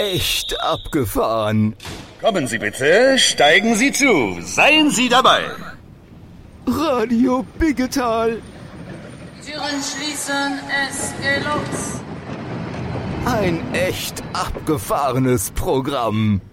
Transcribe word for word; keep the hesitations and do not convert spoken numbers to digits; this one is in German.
echt abgefahren. Kommen Sie bitte, steigen Sie zu, seien Sie dabei. Radio Biggetal. Türen schließen, es geht los. Ein echt abgefahrenes Programm.